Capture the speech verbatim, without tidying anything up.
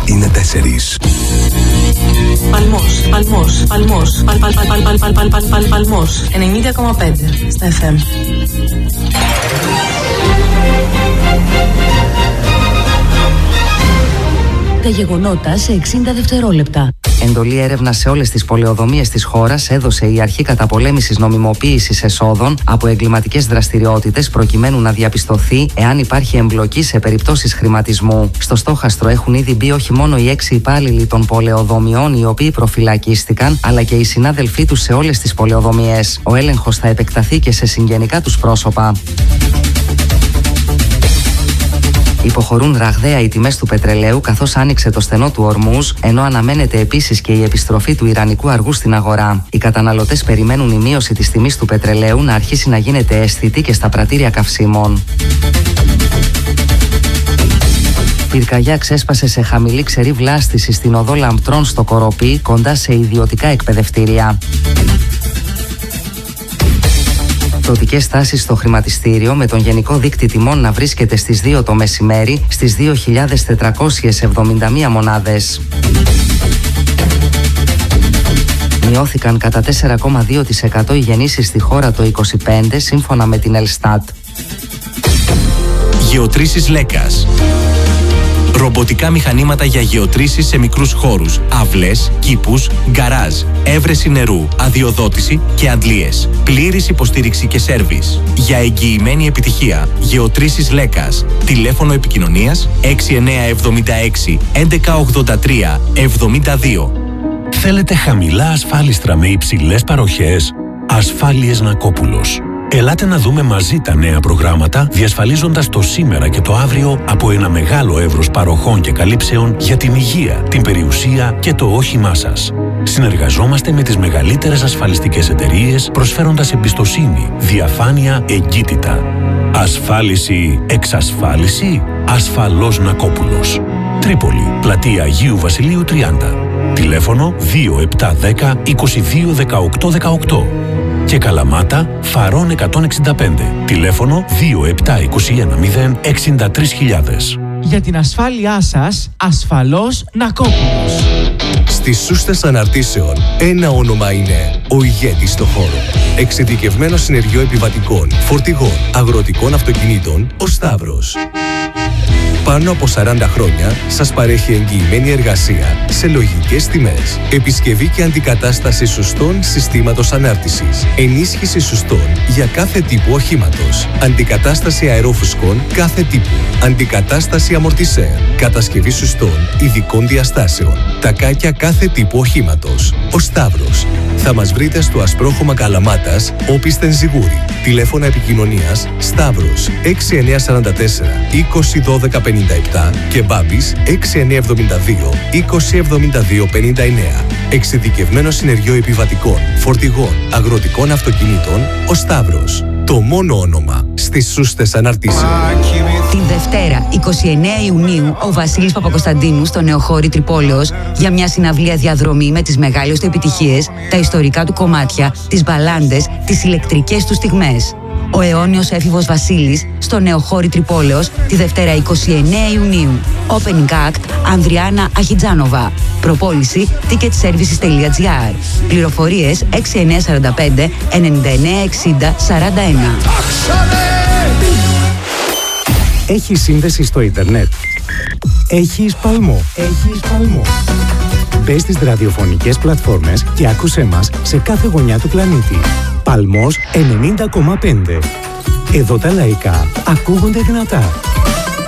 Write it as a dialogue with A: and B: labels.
A: είναι τέσσερις.
B: Παλμός, Παλμός, Παλμός, Παλ, Παλ, Παλ, Παλ, Παλ, Παλ, Παλ, Παλ, Παλ, Παλμός, ενενήντα κόμμα πέντε στα εφ εμ.
C: Τα γεγονότα σε εξήντα δευτερόλεπτα.
D: Εντολή έρευνα σε όλες τις πολεοδομίες της χώρας έδωσε η Αρχή Καταπολέμησης Νομιμοποίησης Εσόδων από εγκληματικές δραστηριότητες προκειμένου να διαπιστωθεί εάν υπάρχει εμπλοκή σε περιπτώσεις χρηματισμού. Στο στόχαστρο έχουν ήδη μπει όχι μόνο οι έξι υπάλληλοι των πολεοδομιών οι οποίοι προφυλακίστηκαν, αλλά και οι συνάδελφοί τους σε όλες τις πολεοδομίες. Ο έλεγχος θα επεκταθεί και σε συγγενικά τους πρόσωπα. Υποχωρούν ραγδαία οι τιμές του πετρελαίου καθώς άνοιξε το στενό του Ορμούζ, ενώ αναμένεται επίσης και η επιστροφή του ιρανικού αργού στην αγορά. Οι καταναλωτές περιμένουν η μείωση της τιμής του πετρελαίου να αρχίσει να γίνεται αισθητή και στα πρατήρια καυσίμων. Πυρκαγιά ξέσπασε σε χαμηλή ξερή βλάστηση στην οδό Λαμπτρών στο Κοροπή, κοντά σε ιδιωτικά εκπαιδευτήρια. Πτωτικές τάσεις στο χρηματιστήριο, με τον γενικό δείκτη τιμών να βρίσκεται στις δύο το μεσημέρι στις δύο χιλιάδες τετρακόσιες εβδομήντα μία μονάδες. Μειώθηκαν κατά τέσσερα κόμμα δύο τοις εκατό οι γεννήσεις στη χώρα το είκοσι πέντε, σύμφωνα με την Ελστάτ.
E: Γεωτρήσεις Λέκας. Ρομποτικά μηχανήματα για γεωτρήσεις σε μικρούς χώρους, αυλές, κήπους, γκαράζ, έβρεση νερού, αδειοδότηση και αντλίες. Πλήρης υποστήριξη και σέρβις. Για εγγυημένη επιτυχία, Γεωτρήσεις Λέκας. Τηλέφωνο επικοινωνίας έξι εννιά εβδομήντα έξι έντεκα ογδόντα τρία εβδομήντα δύο.
A: Θέλετε χαμηλά ασφάλιστρα με υψηλές παροχές? Ασφάλειες Νακόπουλος. Ελάτε να δούμε μαζί τα νέα προγράμματα, διασφαλίζοντας το σήμερα και το αύριο από ένα μεγάλο εύρος παροχών και καλύψεων για την υγεία, την περιουσία και το όχημά σας. Συνεργαζόμαστε με τις μεγαλύτερες ασφαλιστικές εταιρείες, προσφέροντας εμπιστοσύνη, διαφάνεια, εγκύτητα. Ασφάλιση, εξασφάλιση, ασφαλώς Νακόπουλος. Τρίπολη, πλατεία Αγίου Βασιλείου τριάντα. Τηλέφωνο δύο επτά ένα μηδέν είκοσι δύο δεκαοκτώ δεκαοκτώ. Και Καλαμάτα, Φαρών εκατόν εξήντα πέντε. Τηλέφωνο δύο επτά είκοσι ένα μηδέν εξήντα τρεις χιλιάδες.
F: Για την ασφάλειά σας, ασφαλώς Νακόπουλος.
G: Στις σούστες αναρτήσεων, ένα όνομα είναι ο ηγέτης στο χώρο. Εξειδικευμένο συνεργείο επιβατικών, φορτηγών, αγροτικών αυτοκινήτων, ο Σταύρος. Πάνω από σαράντα χρόνια σας παρέχει εγγυημένη εργασία σε λογικές τιμές. Επισκευή και αντικατάσταση σουστών συστήματος ανάρτησης. Ενίσχυση σουστών για κάθε τύπου οχήματος. Αντικατάσταση αερόφουσκων κάθε τύπου. Αντικατάσταση αμορτισέρ. Κατασκευή σουστών ειδικών διαστάσεων. Τακάκια κάθε τύπου οχήματος. Ο Σταύρος. Θα μας βρείτε στο Ασπρόχωμα Καλαμάτας, Όπισθεν Ζιγούρι. Τηλέφωνα επικοινωνίας Σταύρος έξι εννιά τέσσερα τέσσερα είκοσι δώδεκα πενήντα επτά και Μπάμπης έξι εννιά εβδομήντα δύο είκοσι εβδομήντα δύο πενήντα εννέα. Εξειδικευμένο συνεργείο επιβατικών, φορτηγών, αγροτικών αυτοκινήτων, ο Σταύρος. Το μόνο όνομα στις σούστες αναρτήσεις.
C: Την Δευτέρα, εικοστή ενάτη Ιουνίου, ο Βασίλης Παπακοσταντίνου στο Νεοχώρι Τρυπόλεως για μια συναυλία διαδρομή με τις μεγάλες του επιτυχίες, τα ιστορικά του κομμάτια, τις μπαλάντες, τις ηλεκτρικές του στιγμές. Ο αιώνιος έφηβος Βασίλης στο Νεοχώρι Τρυπόλεως τη Δευτέρα εικοστή ενάτη Ιουνίου. Opening Act Ανδριάννα Αχιτζάνοβα. Προπόληση ticketservices τελεία τζι άρ. Πληροφορίες έξι εννιά τέσσερα πέντε ενενήντα εννέα εξήντα σαράντα ένα.
H: Έχει σύνδεση στο ίντερνετ. Έχεις Παλμό. Έχεις Παλμό. Μπες στις ραδιοφωνικές πλατφόρμες και άκουσέ μας σε κάθε γωνιά του πλανήτη. Παλμός ενενήντα κόμμα πέντε. Εδώ τα λαϊκά ακούγονται δυνατά.